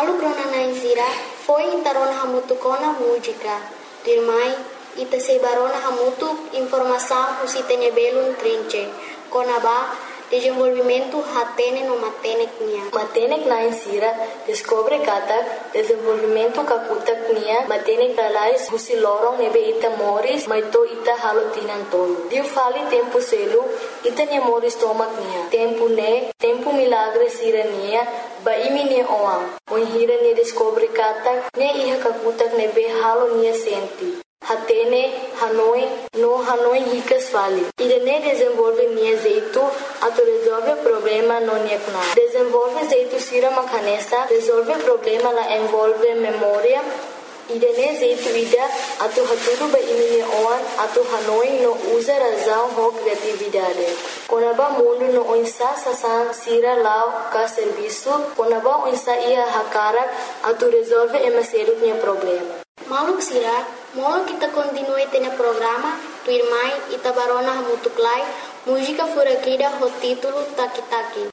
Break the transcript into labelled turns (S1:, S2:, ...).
S1: Malu krona naisira foi intarona hamutu kona música. Dirmai ita sebarona hamutu informação usitene belum trinche. Kona ba desenvolvimento hatene no matenek nia.
S2: Matenek naisira descobre kata desenvolvimento kakutak nia matenek kalais husi lorong nebe ita moris maito ita halo tinan tolo. Diu fali tempo selu ita nia moris tomak nia. Tempo milagre sira nia ba imi nia oang. Moin hira nia descobre kata nia iha kakutak nebe halo nia senti. Hatene, Hanoi ricas fali. Irene desenvolve nia jeito, ato resolve problema no nia kuna. Desenvolve jeito sira makanesa, resolve problema la envolve memória. Irene jeito ida, ato haturu ba imini oan, ato Hanoi no usa razão ho criatividade. Konaba mundo no oinsa sasan sira lao ka serviço, konaba oinsa ia hakara, ato resolve emaseru nia problema.
S1: Maluk sira, molo kita continue tene programa, tu irmai ita barona hamutuklai, música furakida ho título Taki Taki.